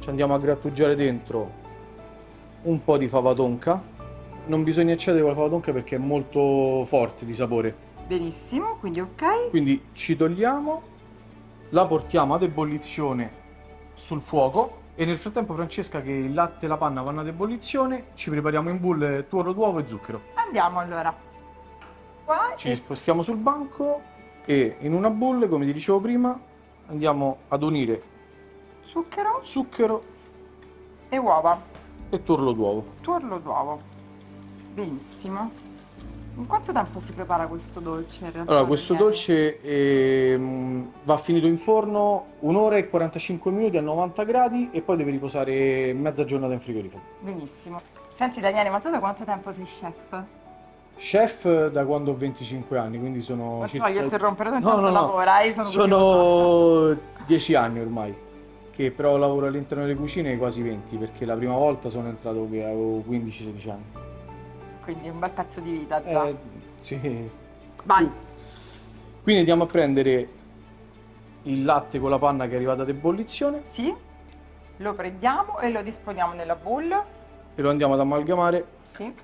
ci andiamo a grattugiare dentro un po' di fava tonka. Non bisogna eccedere con la fava tonka perché è molto forte di sapore. Benissimo, quindi ok. Quindi ci togliamo, la portiamo ad ebollizione sul fuoco e nel frattempo, Francesca, che il latte e la panna vanno ad ebollizione, ci prepariamo in bolle tuorlo d'uovo e zucchero. Andiamo allora. Qua Ci spostiamo sul banco e in una bolle, come ti dicevo prima, andiamo ad unire zucchero zucchero e uova. e tuorlo d'uovo. Tuorlo d'uovo. Benissimo. In quanto tempo si prepara questo dolce in realtà? Allora, questo Daniele? dolce va finito in forno 1 ora e 45 minuti a 90 gradi e poi deve riposare mezza giornata in frigorifero. Benissimo. Senti Daniele, ma tu da quanto tempo sei chef? Chef da quando ho 25 anni, quindi sono Non ti voglio interrompere, tu No, intanto no, no. lavora, io sono curiosa. Sono 10 anni ormai, che però lavoro all'interno delle cucine quasi 20, perché la prima volta sono entrato che avevo 15-16 anni. Quindi un bel pezzo di vita già. Sì. Vai. Quindi andiamo a prendere il latte con la panna che è arrivata ad ebollizione Sì. Lo prendiamo e lo disponiamo nella bowl. e lo andiamo ad amalgamare. Sì.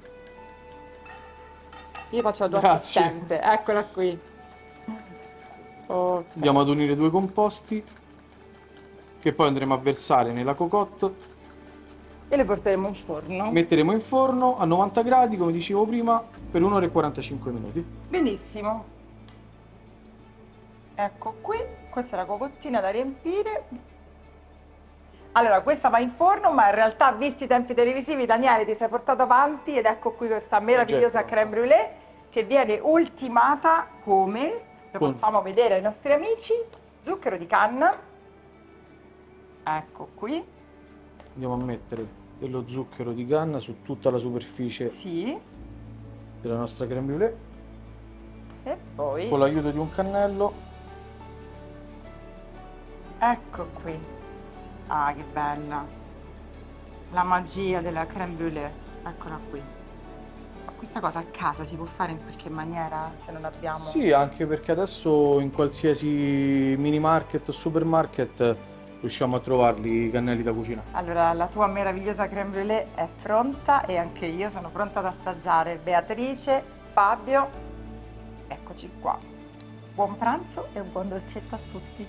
Io faccio la tua Grazie. assistente. Eccola qui. Ok. Andiamo ad unire due composti che poi andremo a versare nella cocotte. E le porteremo in forno. Metteremo in forno a 90 gradi, come dicevo prima, per 1 ora e 45 minuti. Benissimo. Ecco qui, questa è la cocottina da riempire. Allora, questa va in forno, ma in realtà, visti i tempi televisivi, Daniele, ti sei portato avanti ed ecco qui questa meravigliosa Certo. crème brûlée che viene ultimata come, lo Con- facciamo vedere ai nostri amici, zucchero di canna. Ecco qui. Andiamo a mettere dello zucchero di canna su tutta la superficie Sì. della nostra crème brûlée, E poi, con l'aiuto di un cannello. ecco qui. Ah, che bella. La magia della crème brûlée. Eccola qui. Questa cosa a casa si può fare in qualche maniera se non abbiamo... Sì, anche perché adesso in qualsiasi mini market o supermarket riusciamo a trovarli i cannelli da cucina. Allora, la tua meravigliosa crème brûlée è pronta e anche io sono pronta ad assaggiare. Beatrice, Fabio, eccoci qua. Buon pranzo e un buon dolcetto a tutti.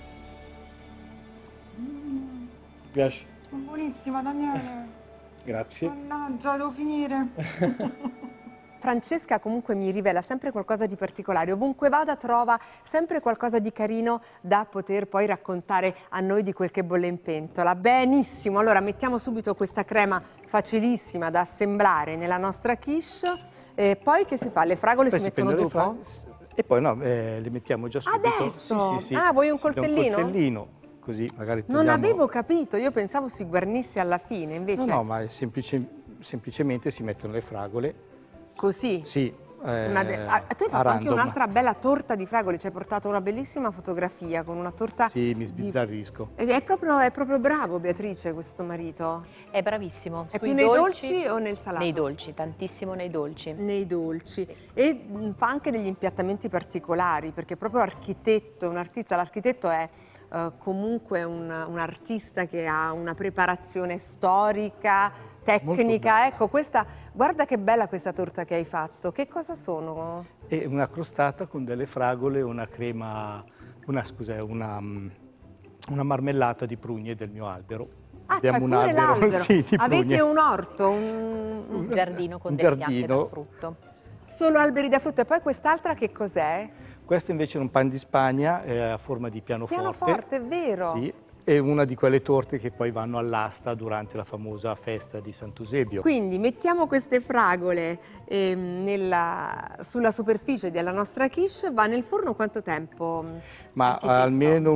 Ti piace? Buonissima, Daniele. Grazie. Mannaggia, devo finire. Francesca comunque mi rivela sempre qualcosa di particolare, ovunque vada trova sempre qualcosa di carino da poter poi raccontare a noi di quel che bolle in pentola. Benissimo, allora mettiamo subito questa crema facilissima da assemblare nella nostra quiche, poi che si fa? Le fragole Poi si si mettono prendono dopo? e poi no, le mettiamo già subito. Adesso? Sì, sì, sì. Ah, vuoi un Si dà coltellino? Un coltellino, così magari Non togliamo... avevo capito, io pensavo si guarnisse alla fine, invece No, no, ma è semplicemente si mettono le fragole. così. Sì. Tu hai fatto a anche random. un'altra bella torta di fragole, ci hai portato una bellissima fotografia con una torta... Sì, mi di- sbizzarrisco. È proprio bravo, Beatrice, questo marito. È bravissimo. È Sui più nei dolci o nel salato? Nei dolci, tantissimo nei dolci. Nei dolci. E fa anche degli impiattamenti particolari, perché è proprio architetto, un artista. L'architetto è comunque un artista che ha una preparazione storica, tecnica. Ecco, questa, guarda che bella questa torta che hai fatto. Che cosa sono? E una crostata con delle fragole, una crema, una marmellata di prugne del mio albero. Ah, c'è Abbiamo un pure albero, l'albero. sì, di Avete prugne. un orto, Un giardino con un delle piante giardino. da frutto. solo alberi da frutta. E poi quest'altra che cos'è? Questo invece è un pan di Spagna a forma di pianoforte. Pianoforte, è vero. Sì, è una di quelle torte che poi vanno all'asta durante la famosa festa di Sant'Eusebio. Quindi mettiamo queste fragole sulla superficie della nostra quiche, va nel forno quanto tempo? Ma architetto? almeno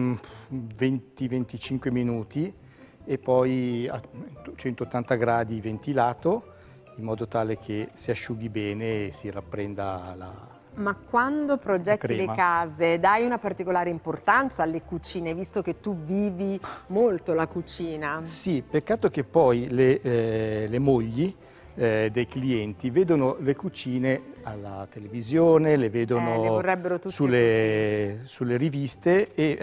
20-25 minuti e poi a 180 gradi ventilato in modo tale che si asciughi bene e si rapprenda la... Ma quando progetti le crema. case, dai una particolare importanza alle cucine, visto che tu vivi molto la cucina? Sì, peccato che poi le mogli dei clienti vedono le cucine alla televisione, le Le vedono vorrebbero tutte sulle riviste e